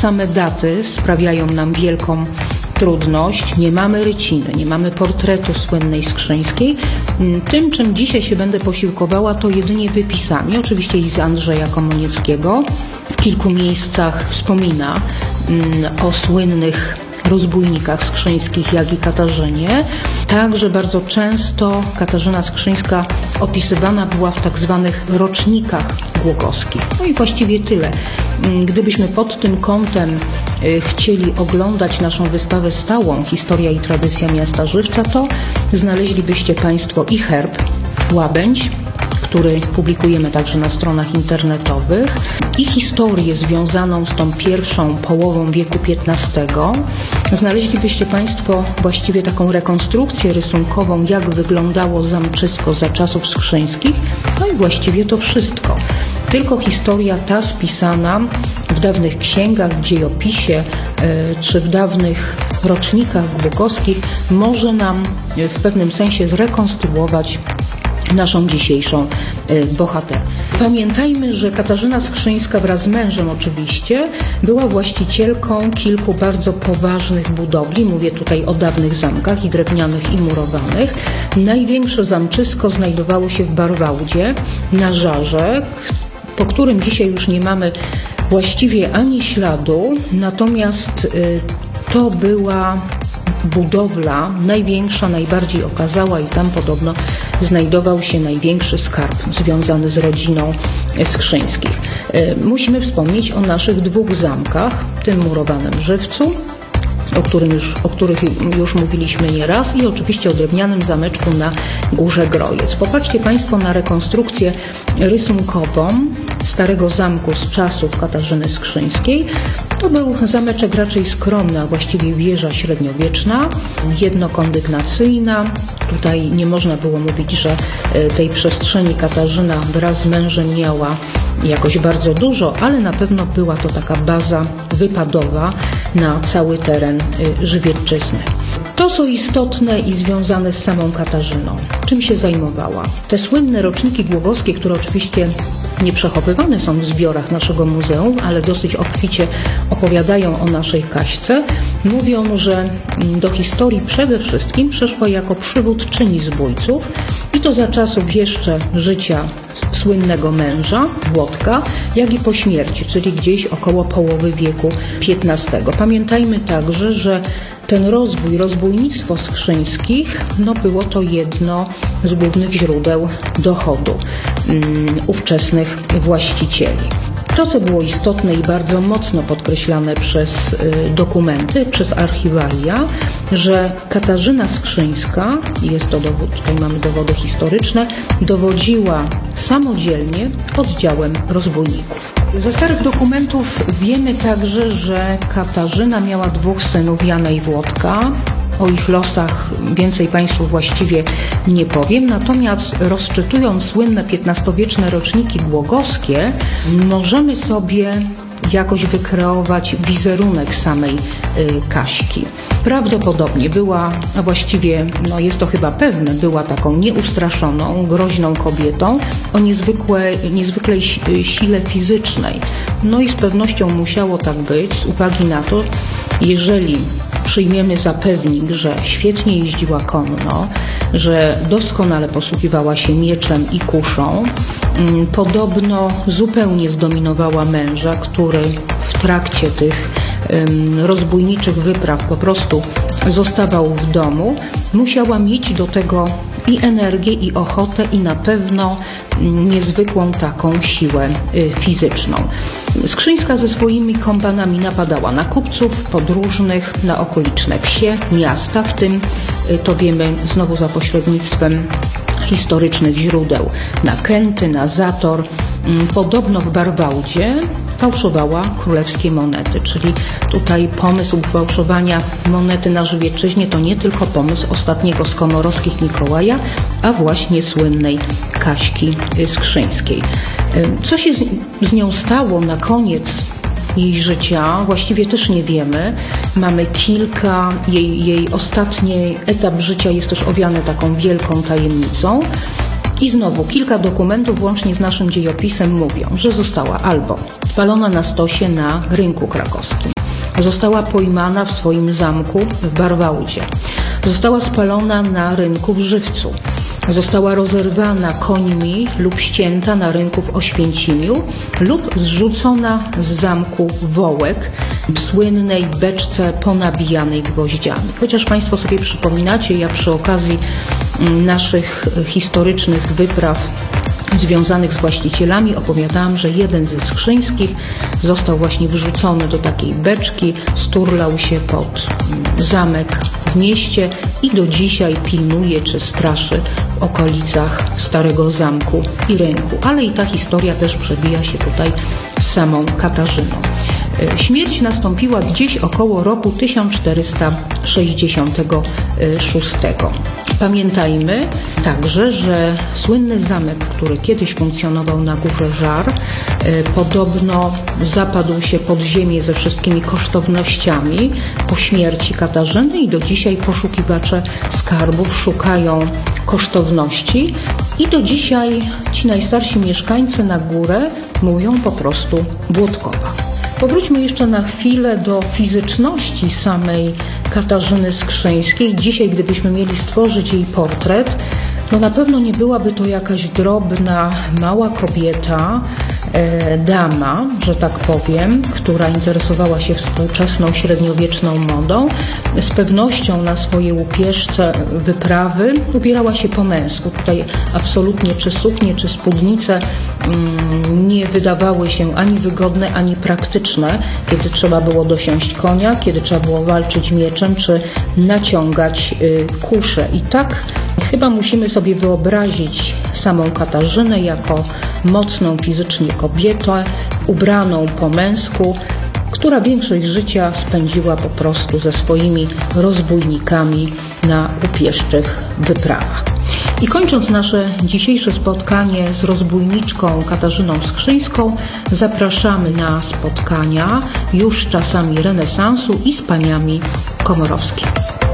Same daty sprawiają nam wielką trudność. Nie mamy ryciny, nie mamy portretu słynnej Skrzyńskiej. Tym, czym dzisiaj się będę posiłkowała, to jedynie wypisami, oczywiście i z Andrzeja Komonieckiego. W kilku miejscach wspomina o słynnych rozbójnikach skrzyńskich, jak i Katarzynie. Także bardzo często Katarzyna Skrzyńska opisywana była w tak zwanych rocznikach głogowskich. No i właściwie tyle. Gdybyśmy pod tym kątem chcieli oglądać naszą wystawę stałą Historia i tradycja miasta Żywca, to znaleźlibyście Państwo i herb Łabędź, który publikujemy także na stronach internetowych, i historię związaną z tą pierwszą połową wieku XV. Znaleźlibyście Państwo właściwie taką rekonstrukcję rysunkową, jak wyglądało zamczysko za czasów skrzyńskich, no i właściwie to wszystko. Tylko historia ta spisana w dawnych księgach, w dziejopisie czy w dawnych rocznikach głogowskich może nam w pewnym sensie zrekonstruować naszą dzisiejszą bohaterkę. Pamiętajmy, że Katarzyna Skrzyńska wraz z mężem oczywiście była właścicielką kilku bardzo poważnych budowli. Mówię tutaj o dawnych zamkach, i drewnianych, i murowanych. Największe zamczysko znajdowało się w Barwałdzie na Żarze, po którym dzisiaj już nie mamy właściwie ani śladu, natomiast to była budowla największa, najbardziej okazała, i tam podobno znajdował się największy skarb związany z rodziną Skrzyńskich. Musimy wspomnieć o naszych dwóch zamkach, tym murowanym Żywcu, o których już mówiliśmy nieraz, i oczywiście o drewnianym zameczku na Górze Grojec. Popatrzcie Państwo na rekonstrukcję rysunkową starego zamku z czasów Katarzyny Skrzyńskiej. To był zameczek raczej skromny, a właściwie wieża średniowieczna, jednokondygnacyjna. Tutaj nie można było mówić, że tej przestrzeni Katarzyna wraz z mężem miała jakoś bardzo dużo, ale na pewno była to taka baza wypadowa na cały teren Żywiecczyzny. To, co istotne i związane z samą Katarzyną. Czym się zajmowała? Te słynne roczniki głogowskie, które oczywiście nie przechowywane są w zbiorach naszego muzeum, ale dosyć obficie opowiadają o naszej Kaśce, mówią, że do historii przede wszystkim przeszła jako przywódczyni zbójców, i to za czasów jeszcze życia słynnego męża, Włodka, jak i po śmierci, czyli gdzieś około połowy wieku XV. Pamiętajmy także, że ten rozbójnictwo Skrzyńskich, było to jedno z głównych źródeł dochodu ówczesnych właścicieli. To, co było istotne i bardzo mocno podkreślane przez dokumenty, przez archiwalia, że Katarzyna Skrzyńska, jest to dowód, tutaj mamy dowody historyczne, dowodziła samodzielnie oddziałem rozbójników. Ze starych dokumentów wiemy także, że Katarzyna miała dwóch synów, Jana i Włodka. O ich losach więcej Państwu właściwie nie powiem, natomiast rozczytując słynne XV-wieczne roczniki głogowskie, możemy sobie jakoś wykreować wizerunek samej Kaśki. Prawdopodobnie była, a właściwie jest to chyba pewne, była taką nieustraszoną, groźną kobietą o niezwykłej sile fizycznej. I z pewnością musiało tak być z uwagi na to, jeżeli przyjmiemy za pewnik, że świetnie jeździła konno, że doskonale posługiwała się mieczem i kuszą. Podobno zupełnie zdominowała męża, który w trakcie tych rozbójniczych wypraw po prostu zostawał w domu. Musiała mieć do tego i energię, i ochotę, i na pewno niezwykłą taką siłę fizyczną. Skrzyńska ze swoimi kompanami napadała na kupców, podróżnych, na okoliczne wsie, miasta, w tym, to wiemy znowu za pośrednictwem historycznych źródeł, na Kęty, na Zator. Podobno w Barwałdzie fałszowała królewskie monety, czyli tutaj pomysł fałszowania monety na Żywiecczyźnie to nie tylko pomysł ostatniego z komorowskich Mikołaja, a właśnie słynnej Kaśki Skrzyńskiej. Co się z nią stało na koniec jej życia, właściwie też nie wiemy. Mamy jej ostatni etap życia jest też owiany taką wielką tajemnicą. I znowu kilka dokumentów, łącznie z naszym dziejopisem, mówią, że została albo spalona na stosie na rynku krakowskim, Została pojmana w swoim zamku w Barwałdzie. Została spalona na rynku w Żywcu. Została rozerwana końmi lub ścięta na rynku w Oświęcimiu lub zrzucona z zamku Wołek w słynnej beczce ponabijanej gwoździami. Chociaż Państwo sobie przypominacie, ja przy okazji naszych historycznych wypraw związanych z właścicielami opowiadałam, że jeden ze Skrzyńskich został właśnie wrzucony do takiej beczki, sturlał się pod zamek w mieście i do dzisiaj pilnuje czy straszy w okolicach Starego Zamku i rynku. Ale i ta historia też przebija się tutaj z samą Katarzyną. Śmierć nastąpiła gdzieś około roku 1466. Pamiętajmy także, że słynny zamek, który kiedyś funkcjonował na Górze Żar, podobno zapadł się pod ziemię ze wszystkimi kosztownościami po śmierci Katarzyny i do dzisiaj poszukiwacze skarbów szukają kosztowności i do dzisiaj ci najstarsi mieszkańcy na górę mówią po prostu Błotkowa. Powróćmy jeszcze na chwilę do fizyczności samej Katarzyny Skrzyńskiej. Dzisiaj, gdybyśmy mieli stworzyć jej portret, no na pewno nie byłaby to jakaś drobna, mała kobieta, dama, że tak powiem, która interesowała się współczesną, średniowieczną modą. Z pewnością na swoje łupieżce wyprawy ubierała się po męsku. Tutaj absolutnie czy suknie, czy spódnice nie wydawały się ani wygodne, ani praktyczne, kiedy trzeba było dosiąść konia, kiedy trzeba było walczyć mieczem, czy naciągać kuszę. I tak chyba musimy sobie wyobrazić samą Katarzynę jako mocną fizycznie kobietę, ubraną po męsku, która większość życia spędziła po prostu ze swoimi rozbójnikami na łupieszczych wyprawach. I kończąc nasze dzisiejsze spotkanie z rozbójniczką Katarzyną Skrzyńską, zapraszamy na spotkania już czasami renesansu i z paniami Komorowskimi.